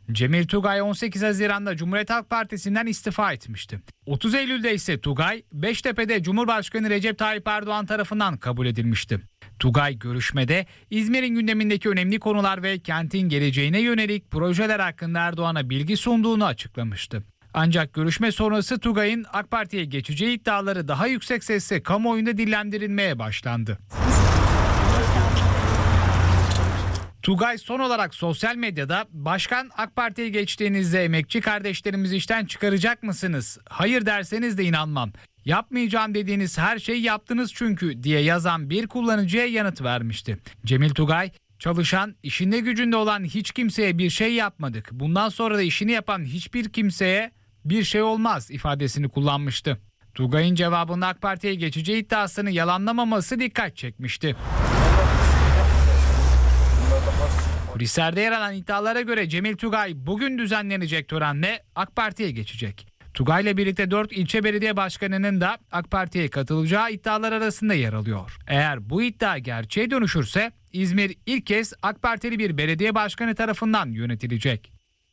Cemil Tugay 18 Haziran'da Cumhuriyet Halk Partisi'nden istifa etmişti. 30 Eylül'de ise Tugay, Beştepe'de Cumhurbaşkanı Recep Tayyip Erdoğan tarafından kabul edilmişti. Tugay görüşmede İzmir'in gündemindeki önemli konular ve kentin geleceğine yönelik projeler hakkında Erdoğan'a bilgi sunduğunu açıklamıştı. Ancak görüşme sonrası Tugay'ın AK Parti'ye geçeceği iddiaları daha yüksek sesle kamuoyunda dillendirilmeye başlandı. Tugay son olarak sosyal medyada "Başkan, AK Parti'ye geçtiğinizde emekçi kardeşlerimizi işten çıkaracak mısınız? Hayır derseniz de inanmam. Yapmayacağım dediğiniz her şeyi yaptınız çünkü" diye yazan bir kullanıcıya yanıt vermişti. Cemil Tugay, "Çalışan, işinde gücünde olan hiç kimseye bir şey yapmadık. Bundan sonra da işini yapan hiçbir kimseye bir şey olmaz" ifadesini kullanmıştı. Tugay'ın cevabında AK Parti'ye geçeceği iddiasını yalanlamaması dikkat çekmişti. Kulislerde yer alan iddialara göre Cemil Tugay bugün düzenlenecek törenle AK Parti'ye geçecek. Tugay'la birlikte 4 ilçe belediye başkanının da AK Parti'ye katılacağı iddialar arasında yer alıyor. Eğer bu iddia gerçeğe dönüşürse İzmir ilk kez AK Partili bir belediye başkanı tarafından yönetilecek.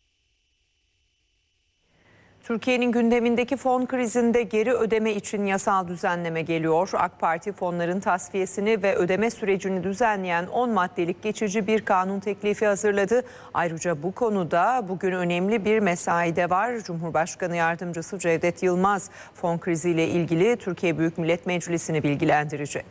Türkiye'nin gündemindeki fon krizinde geri ödeme için yasal düzenleme geliyor. AK Parti fonların tasfiyesini ve ödeme sürecini düzenleyen 10 maddelik geçici bir kanun teklifi hazırladı. Ayrıca bu konuda bugün önemli bir mesai de var. Cumhurbaşkanı Yardımcısı Cevdet Yılmaz fon kriziyle ilgili Türkiye Büyük Millet Meclisi'ni bilgilendirecek.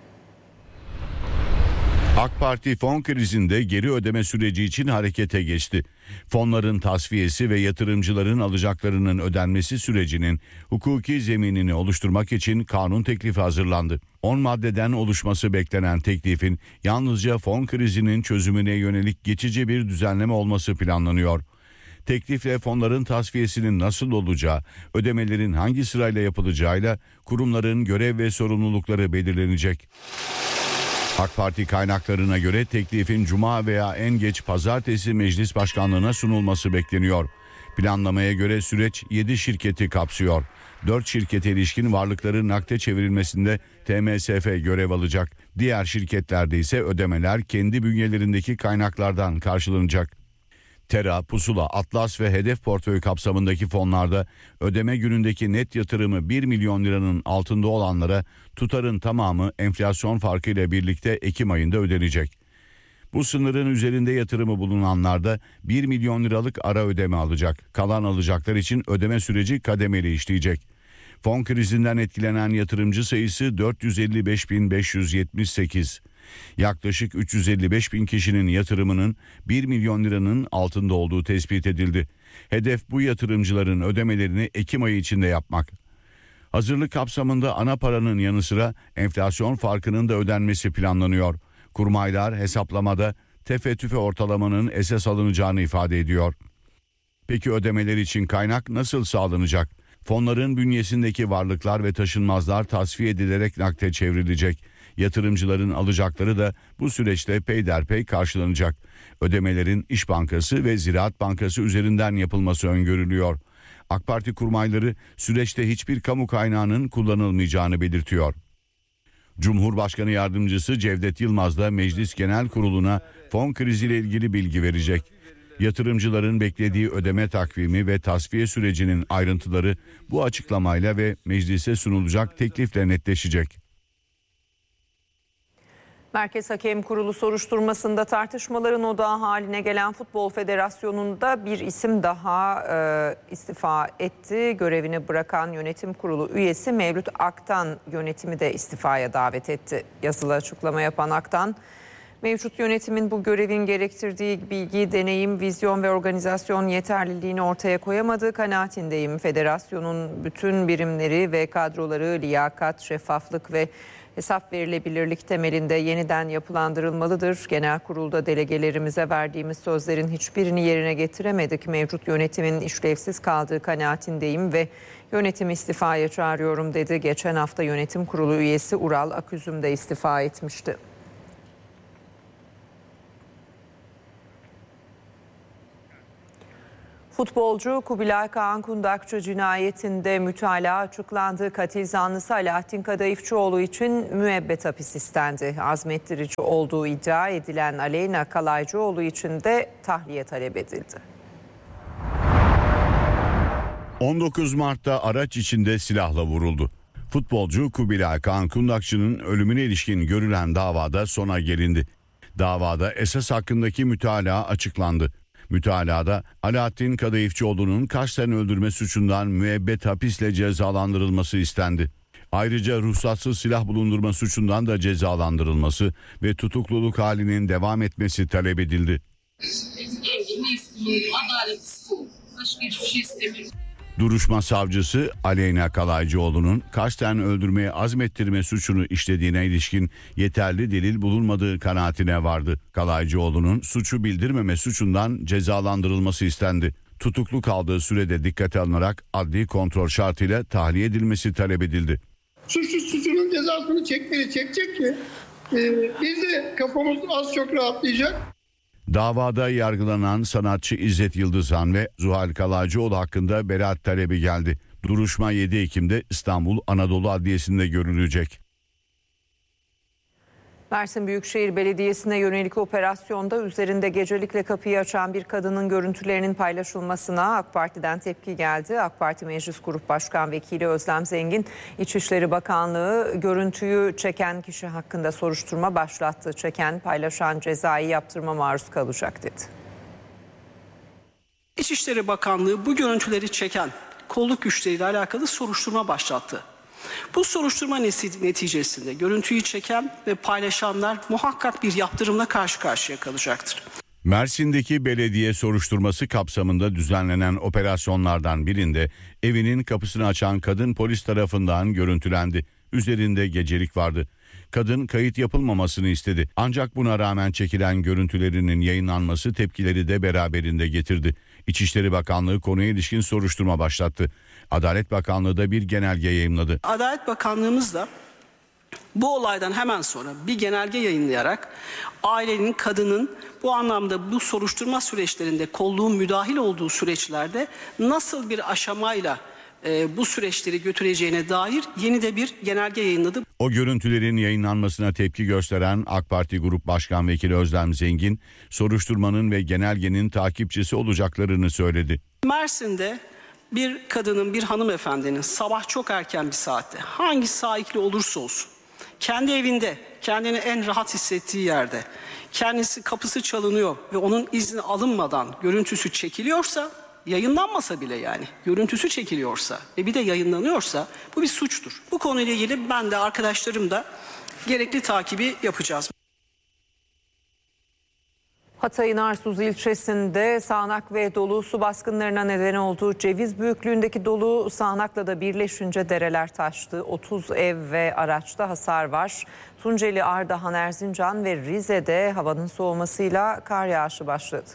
AK Parti fon krizinde geri ödeme süreci için harekete geçti. Fonların tasfiyesi ve yatırımcıların alacaklarının ödenmesi sürecinin hukuki zeminini oluşturmak için kanun teklifi hazırlandı. 10 maddeden oluşması beklenen teklifin yalnızca fon krizinin çözümüne yönelik geçici bir düzenleme olması planlanıyor. Teklifle fonların tasfiyesinin nasıl olacağı, ödemelerin hangi sırayla yapılacağıyla kurumların görev ve sorumlulukları belirlenecek. AK Parti kaynaklarına göre teklifin Cuma veya en geç Pazartesi Meclis Başkanlığı'na sunulması bekleniyor. Planlamaya göre süreç 7 şirketi kapsıyor. 4 şirkete ilişkin varlıkların nakde çevrilmesinde TMSF görev alacak. Diğer şirketlerde ise ödemeler kendi bünyelerindeki kaynaklardan karşılanacak. Tera, Pusula, Atlas ve Hedef portföy kapsamındaki fonlarda ödeme günündeki net yatırımı 1 milyon liranın altında olanlara tutarın tamamı enflasyon farkıyla birlikte Ekim ayında ödenecek. Bu sınırın üzerinde yatırımı bulunanlar da 1 milyon liralık ara ödeme alacak. Kalan alacaklar için ödeme süreci kademeli işleyecek. Fon krizinden etkilenen yatırımcı sayısı 455.578. Yaklaşık 355.000 kişinin yatırımının 1 milyon liranın altında olduğu tespit edildi. Hedef bu yatırımcıların ödemelerini Ekim ayı içinde yapmak. Hazırlık kapsamında ana paranın yanı sıra enflasyon farkının da ödenmesi planlanıyor. Kurmaylar hesaplamada tefe tüfe ortalamanın esas alınacağını ifade ediyor. Peki ödemeler için kaynak nasıl sağlanacak? Fonların bünyesindeki varlıklar ve taşınmazlar tasfiye edilerek nakde çevrilecek. Yatırımcıların alacakları da bu süreçte peyderpey karşılanacak. Ödemelerin İş Bankası ve Ziraat Bankası üzerinden yapılması öngörülüyor. AK Parti kurmayları süreçte hiçbir kamu kaynağının kullanılmayacağını belirtiyor. Cumhurbaşkanı Yardımcısı Cevdet Yılmaz da Meclis Genel Kurulu'na fon kriziyle ilgili bilgi verecek. Yatırımcıların beklediği ödeme takvimi ve tasfiye sürecinin ayrıntıları bu açıklamayla ve meclise sunulacak teklifle netleşecek. Merkez Hakem Kurulu soruşturmasında tartışmaların odağı haline gelen Futbol Federasyonu'nda bir isim daha istifa etti. Görevini bırakan yönetim kurulu üyesi Mevlüt Aktan yönetimi de istifaya davet etti. Yazılı açıklama yapan Aktan, mevcut yönetimin bu görevin gerektirdiği bilgi, deneyim, vizyon ve organizasyon yeterliliğini ortaya koyamadığı kanaatindeyim. Federasyonun bütün birimleri ve kadroları liyakat, şeffaflık ve hesap verilebilirlik temelinde yeniden yapılandırılmalıdır. Genel kurulda delegelerimize verdiğimiz sözlerin hiçbirini yerine getiremedik. Mevcut yönetimin işlevsiz kaldığı kanaatindeyim ve yönetimi istifaya çağırıyorum dedi. Geçen hafta yönetim kurulu üyesi Ural Aküzüm de istifa etmişti. Futbolcu Kubilay Kaan Kundakçı cinayetinde mütalaa açıklandı. Katil zanlısı Alaaddin Kadayıfçıoğlu için müebbet hapis istendi. Azmettirici olduğu iddia edilen Aleyna Kalaycıoğlu için de tahliye talep edildi. 19 Mart'ta araç içinde silahla vuruldu. Futbolcu Kubilay Kaan Kundakçı'nın ölümüne ilişkin görülen davada sona gelindi. Davada esas hakkındaki mütalaa açıklandı. Mütalaada Alaaddin Kadayıfçıoğlu'nun kasten öldürme suçundan müebbet hapisle cezalandırılması istendi. Ayrıca ruhsatsız silah bulundurma suçundan da cezalandırılması ve tutukluluk halinin devam etmesi talep edildi. Engin istiyorum, adalet istiyorum. Başka hiçbir şey istemiyorum. Duruşma savcısı Aleyna Kalaycıoğlu'nun kasten öldürmeye azmettirme suçunu işlediğine ilişkin yeterli delil bulunmadığı kanaatine vardı. Kalaycıoğlu'nun suçu bildirmeme suçundan cezalandırılması istendi. Tutuklu kaldığı sürede dikkate alınarak adli kontrol şartıyla tahliye edilmesi talep edildi. Suçlu suçunun cezasını çekecek ki biz de kafamız az çok rahatlayacak. Davada yargılanan sanatçı İzzet Yıldızhan ve Zuhal Kalaycıoğlu hakkında beraat talebi geldi. Duruşma 7 Ekim'de İstanbul Anadolu Adliyesi'nde görülecek. Mersin Büyükşehir Belediyesi'ne yönelik operasyonda üzerinde gecelikle kapıyı açan bir kadının görüntülerinin paylaşılmasına AK Parti'den tepki geldi. AK Parti Meclis Grup Başkan Vekili Özlem Zengin, İçişleri Bakanlığı görüntüyü çeken kişi hakkında soruşturma başlattı. Çeken, paylaşan cezai yaptırıma maruz kalacak dedi. İçişleri Bakanlığı bu görüntüleri çeken kolluk güçleriyle alakalı soruşturma başlattı. Bu soruşturma neticesinde görüntüyü çeken ve paylaşanlar muhakkak bir yaptırımla karşı karşıya kalacaktır. Mersin'deki belediye soruşturması kapsamında düzenlenen operasyonlardan birinde evinin kapısını açan kadın polis tarafından görüntülendi. Üzerinde gecelik vardı. Kadın kayıt yapılmamasını istedi. Ancak buna rağmen çekilen görüntülerinin yayınlanması tepkileri de beraberinde getirdi. İçişleri Bakanlığı konuya ilişkin soruşturma başlattı. Adalet Bakanlığı da bir genelge yayımladı. Adalet Bakanlığımız da bu olaydan hemen sonra bir genelge yayınlayarak ailenin, kadının bu anlamda bu soruşturma süreçlerinde kolluğun müdahil olduğu süreçlerde nasıl bir aşamayla bu süreçleri götüreceğine dair yeni de bir genelge yayınladı. O görüntülerin yayınlanmasına tepki gösteren AK Parti Grup Başkan Vekili Özlem Zengin, soruşturmanın ve genelgenin takipçisi olacaklarını söyledi. Mersin'de bir kadının, bir hanımefendinin sabah çok erken bir saatte hangi sahikli olursa olsun kendi evinde, kendini en rahat hissettiği yerde kendisi kapısı çalınıyor ve onun izni alınmadan görüntüsü çekiliyorsa, yayınlanmasa bile yani görüntüsü çekiliyorsa ve bir de yayınlanıyorsa bu bir suçtur. Bu konuyla ilgili ben de arkadaşlarım da gerekli takibi yapacağız. Hatay'ın Arsuz ilçesinde sağanak ve dolu su baskınlarına neden olduğu ceviz büyüklüğündeki dolu sağanakla da birleşince dereler taştı. 30 ev ve araçta hasar var. Tunceli, Ardahan, Erzincan ve Rize'de havanın soğumasıyla kar yağışı başladı.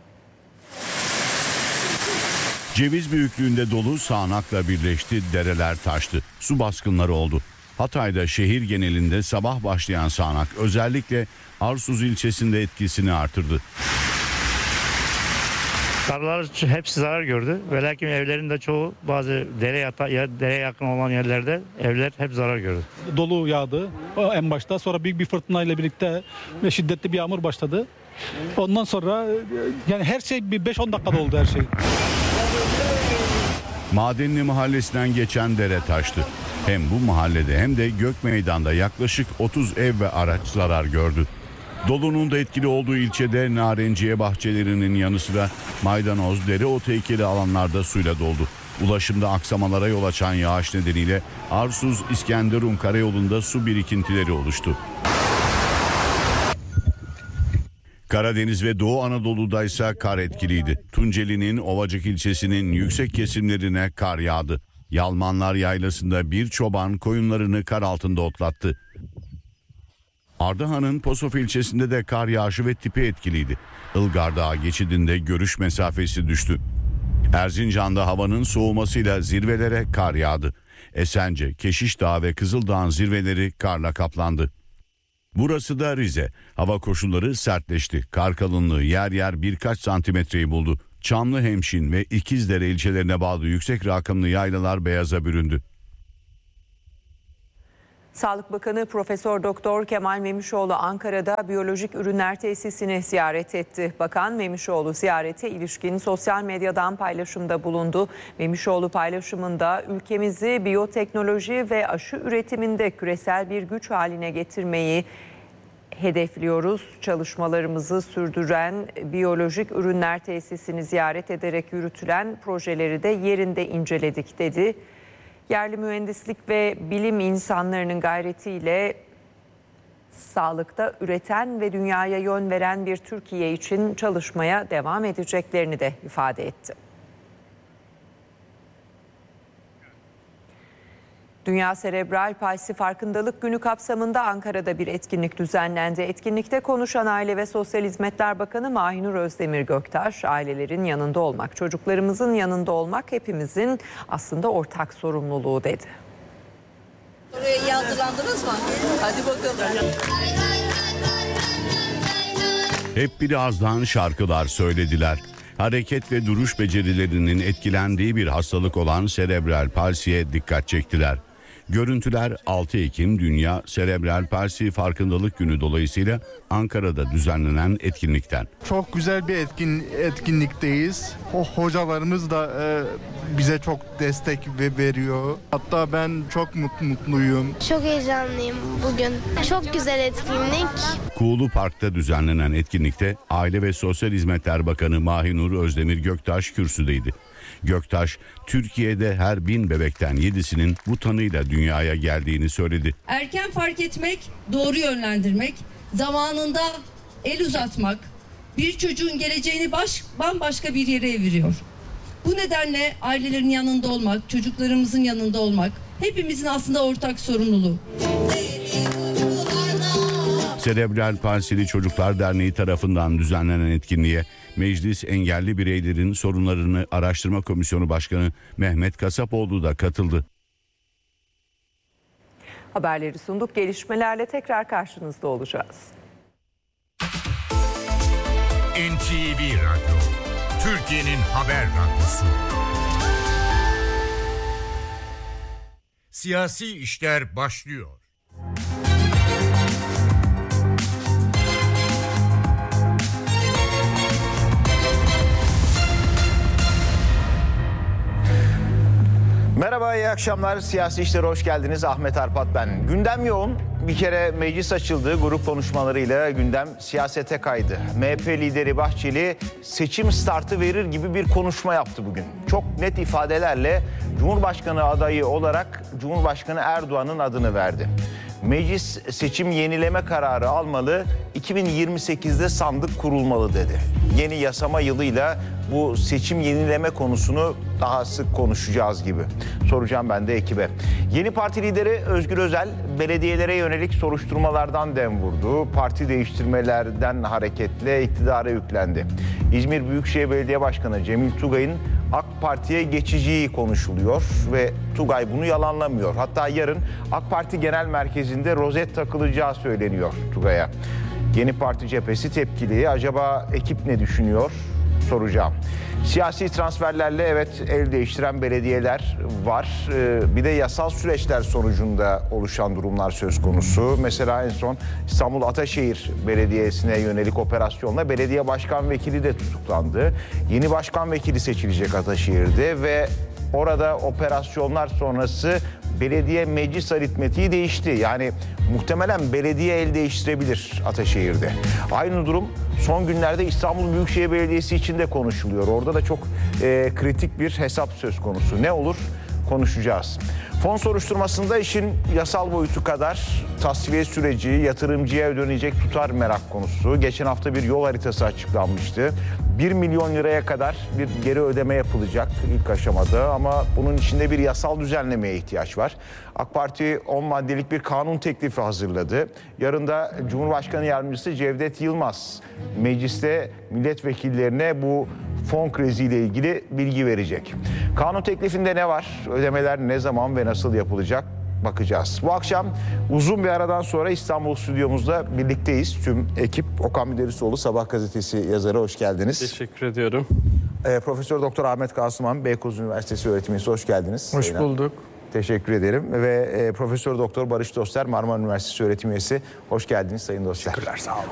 Ceviz büyüklüğünde dolu sağanakla birleşti, dereler taştı. Su baskınları oldu. Hatay'da şehir genelinde sabah başlayan sağanak özellikle Arsuz ilçesinde etkisini artırdı. Tarlalar hepsi zarar gördü. Ve lakin evlerin de çoğu bazı dereye yakın olan yerlerde evler hep zarar gördü. Dolu yağdı en başta, sonra büyük bir fırtınayla birlikte ve şiddetli bir yağmur başladı. Ondan sonra yani her şey bir 5-10 dakikada oldu her şey. Madenli mahallesinden geçen dere taştı. Hem bu mahallede hem de Gökmeydan'da yaklaşık 30 ev ve araç zarar gördü. Dolunun da etkili olduğu ilçede narenciye bahçelerinin yanı sıra maydanoz, dereotu ekili alanlarda suyla doldu. Ulaşımda aksamalara yol açan yağış nedeniyle Arsuz-İskenderun karayolunda su birikintileri oluştu. Karadeniz ve Doğu Anadolu'da ise kar etkiliydi. Tunceli'nin Ovacık ilçesinin yüksek kesimlerine kar yağdı. Yalmanlar Yaylası'nda bir çoban koyunlarını kar altında otlattı. Ardahan'ın Posof ilçesinde de kar yağışı ve tipi etkiliydi. Ilgar Dağı geçidinde görüş mesafesi düştü. Erzincan'da havanın soğumasıyla zirvelere kar yağdı. Esence, Keşiş Dağı ve Kızıldağ'ın zirveleri karla kaplandı. Burası da Rize. Hava koşulları sertleşti. Kar kalınlığı yer yer birkaç santimetreyi buldu. Çamlıhemşin ve İkizdere ilçelerine bağlı yüksek rakımlı yaylalar beyaza büründü. Sağlık Bakanı Profesör Doktor Kemal Memişoğlu Ankara'da biyolojik ürünler tesisini ziyaret etti. Bakan Memişoğlu ziyarete ilişkin sosyal medyadan paylaşımda bulundu. Memişoğlu paylaşımında ülkemizi biyoteknoloji ve aşı üretiminde küresel bir güç haline getirmeyi hedefliyoruz. Çalışmalarımızı sürdüren biyolojik ürünler tesisini ziyaret ederek yürütülen projeleri de yerinde inceledik dedi. Yerli mühendislik ve bilim insanlarının gayretiyle sağlıkta üreten ve dünyaya yön veren bir Türkiye için çalışmaya devam edeceklerini de ifade etti. Dünya Serebral Palsi Farkındalık Günü kapsamında Ankara'da bir etkinlik düzenlendi. Etkinlikte konuşan Aile ve Sosyal Hizmetler Bakanı Mahinur Özdemir Göktaş, ailelerin yanında olmak, çocuklarımızın yanında olmak hepimizin aslında ortak sorumluluğu dedi. Oraya iyi hazırlandınız mı? Hadi bakalım. Hep birazdan şarkılar söylediler. Hareket ve duruş becerilerinin etkilendiği bir hastalık olan serebral palsiye dikkat çektiler. Görüntüler 6 Ekim Dünya Serebral Palsi Farkındalık Günü dolayısıyla Ankara'da düzenlenen etkinlikten. Çok güzel bir etkinlikteyiz. O hocalarımız da bize çok destek veriyor. Hatta ben çok mutluyum. Çok heyecanlıyım bugün. Çok güzel etkinlik. Kuğulu Park'ta düzenlenen etkinlikte Aile ve Sosyal Hizmetler Bakanı Mahinur Özdemir Göktaş kürsüdeydi. Göktaş, Türkiye'de her 1000 bebekten 7'sinin bu tanıyla dünyaya geldiğini söyledi. Erken fark etmek, doğru yönlendirmek, zamanında el uzatmak bir çocuğun geleceğini bambaşka bir yere eviriyor. Bu nedenle ailelerin yanında olmak, çocuklarımızın yanında olmak hepimizin aslında ortak sorumluluğu. Serebral Palsili Çocuklar Derneği tarafından düzenlenen etkinliğe Meclis Engelli Bireylerin Sorunlarını Araştırma Komisyonu Başkanı Mehmet Kasapoğlu da katıldı. Haberleri sunduk. Gelişmelerle tekrar karşınızda olacağız. NTV Radyo, Türkiye'nin haber radyosu. Siyasi işler başlıyor. Merhaba, iyi akşamlar. Siyasi işlere hoş geldiniz. Ahmet Arpat ben. Gündem yoğun. Bir kere meclis açıldı. Grup konuşmalarıyla gündem siyasete kaydı. MHP lideri Bahçeli seçim startı verir gibi bir konuşma yaptı bugün. Çok net ifadelerle Cumhurbaşkanı adayı olarak Cumhurbaşkanı Erdoğan'ın adını verdi. Meclis seçim yenileme kararı almalı, 2028'de sandık kurulmalı dedi. Yeni yasama yılıyla bu seçim yenileme konusunu daha sık konuşacağız gibi. Soracağım ben de ekibe. Yeni parti lideri Özgür Özel belediyelere yönelik soruşturmalardan dem vurdu. Parti değiştirmelerden hareketle iktidara yüklendi. İzmir Büyükşehir Belediye Başkanı Cemil Tugay'ın AK Parti'ye geçeceği konuşuluyor ve Tugay bunu yalanlamıyor. Hatta yarın AK Parti Genel Merkezi'nde rozet takılacağı söyleniyor Tugay'a. Yeni parti cephesi tepkili. Acaba ekip ne düşünüyor? Soracağım. Siyasi transferlerle evet el değiştiren belediyeler var. Bir de yasal süreçler sonucunda oluşan durumlar söz konusu. Mesela en son İstanbul Ataşehir Belediyesi'ne yönelik operasyonla belediye başkan vekili de tutuklandı. Yeni başkan vekili seçilecek Ataşehir'de ve orada operasyonlar sonrası belediye meclis aritmetiği değişti. Yani muhtemelen belediye el değiştirebilir Ataşehir'de. Aynı durum son günlerde İstanbul Büyükşehir Belediyesi için de konuşuluyor. Orada da çok kritik bir hesap söz konusu. Ne olur? Konuşacağız. Fon soruşturmasında işin yasal boyutu kadar tasfiye süreci, yatırımcıya ödenecek tutar merak konusu. Geçen hafta bir yol haritası açıklanmıştı. 1 milyon liraya kadar bir geri ödeme yapılacak ilk aşamada ama bunun içinde bir yasal düzenlemeye ihtiyaç var. AK Parti 10 maddelik bir kanun teklifi hazırladı. Yarın da Cumhurbaşkanı Yardımcısı Cevdet Yılmaz mecliste milletvekillerine bu fon kriziyle ilgili bilgi verecek. Kanun teklifinde ne var? Ödemeler ne zaman ve nasıl yapılacak? Bakacağız. Bu akşam uzun bir aradan sonra İstanbul stüdyomuzda birlikteyiz. Tüm ekip. Okan Müderrisoğlu, Sabah gazetesi yazarı, hoş geldiniz. Teşekkür ediyorum. Profesör Doktor Ahmet Kasıman, Beykoz Üniversitesi öğretim üyesi, hoş geldiniz. Hoş bulduk. Teşekkür ederim. Ve Profesör Doktor Barış Doster, Marmara Üniversitesi öğretim üyesi. Hoş geldiniz Sayın Doster. Teşekkürler, sağ olun.